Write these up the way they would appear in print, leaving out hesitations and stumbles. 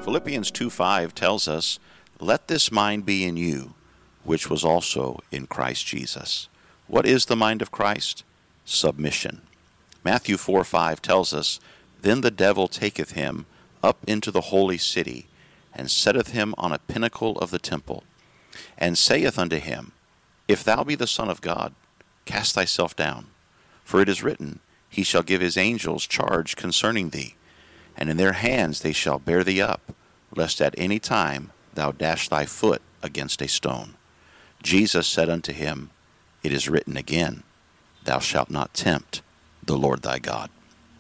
Philippians 2:5 tells us, "Let this mind be in you, which was also in Christ Jesus." What is the mind of Christ? Submission. Matthew 4:5 tells us, "Then the devil taketh him up into the holy city, and setteth him on a pinnacle of the temple, and saith unto him, If thou be the Son of God, cast thyself down. For it is written, He shall give his angels charge concerning thee, and in their hands they shall bear thee up, lest at any time thou dash thy foot against a stone. Jesus said unto him, It is written again, Thou shalt not tempt the Lord thy God."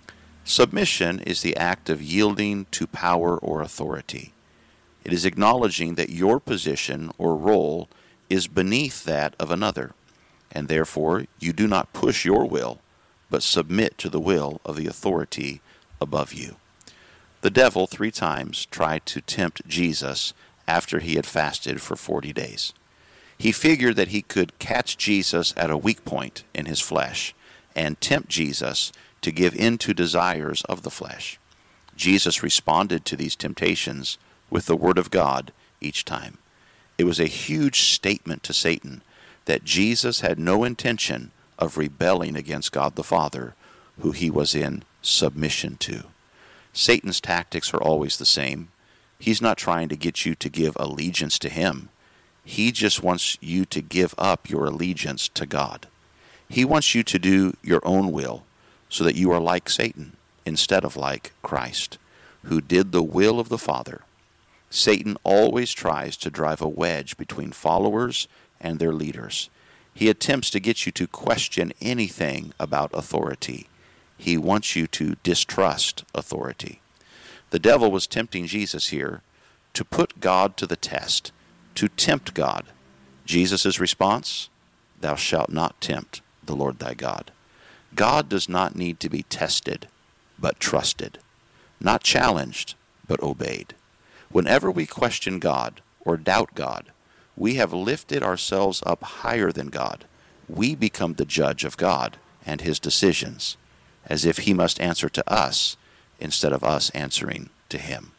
Submission is the act of yielding to power or authority. It is acknowledging that your position or role is beneath that of another, and therefore you do not push your will, but submit to the will of the authority above you. The devil 3 times tried to tempt Jesus after he had fasted for 40 days. He figured that he could catch Jesus at a weak point in his flesh and tempt Jesus to give in to desires of the flesh. Jesus responded to these temptations with the Word of God each time. It was a huge statement to Satan that Jesus had no intention of rebelling against God the Father, who he was in submission to. Satan's tactics are always the same. He's not trying to get you to give allegiance to him. He just wants you to give up your allegiance to God. He wants you to do your own will so that you are like Satan instead of like Christ, who did the will of the Father. Satan always tries to drive a wedge between followers and their leaders. He attempts to get you to question anything about authority. He wants you to distrust authority. The devil was tempting Jesus here to put God to the test, to tempt God. Jesus' response, "Thou shalt not tempt the Lord thy God." God does not need to be tested, but trusted. Not challenged, but obeyed. Whenever we question God or doubt God, we have lifted ourselves up higher than God. We become the judge of God and his decisions, as if he must answer to us instead of us answering to him.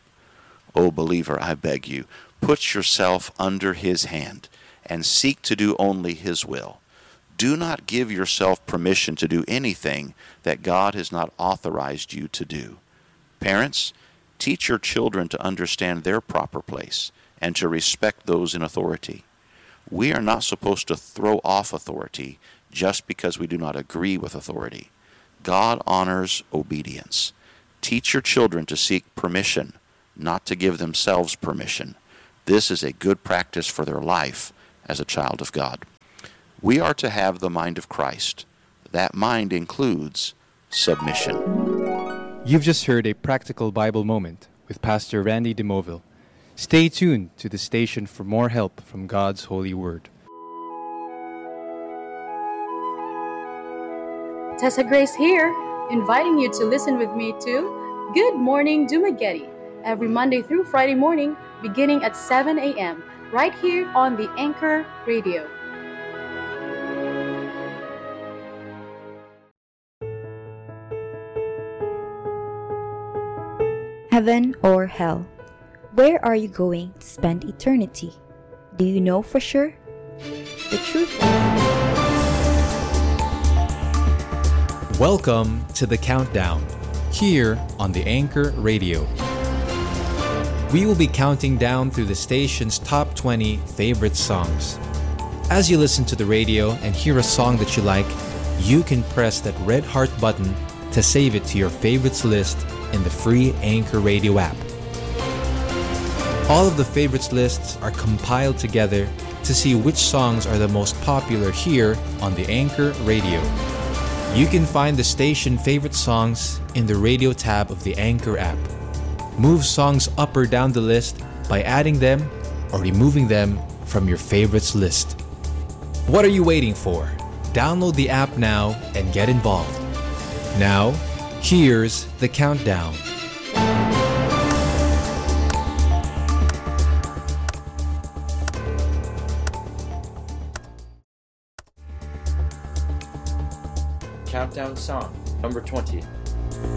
O believer, I beg you, put yourself under his hand and seek to do only his will. Do not give yourself permission to do anything that God has not authorized you to do. Parents, teach your children to understand their proper place and to respect those in authority. We are not supposed to throw off authority just because we do not agree with authority. God honors obedience. Teach your children to seek permission, not to give themselves permission. This is a good practice for their life as a child of God. We are to have the mind of Christ. That mind includes submission. You've just heard a practical Bible moment with Pastor Randy DeMoville. Stay tuned to the station for more help from God's holy word. Tessa Grace here, inviting you to listen with me to Good Morning Dumaguete every Monday through Friday morning beginning at 7 a.m. right here on the Anchor Radio. Heaven or hell? Where are you going to spend eternity? Do you know for sure? The truth is... Welcome to the Countdown, here on the Anchor Radio. We will be counting down through the station's top 20 favorite songs. As you listen to the radio and hear a song that you like, you can press that red heart button to save it to your favorites list in the free Anchor Radio app. All of the favorites lists are compiled together to see which songs are the most popular here on the Anchor Radio. You can find the station favorite songs in the radio tab of the Anchor app. Move songs up or down the list by adding them or removing them from your favorites list. What are you waiting for? Download the app now and get involved. Now, here's the countdown. Countdown song number 20.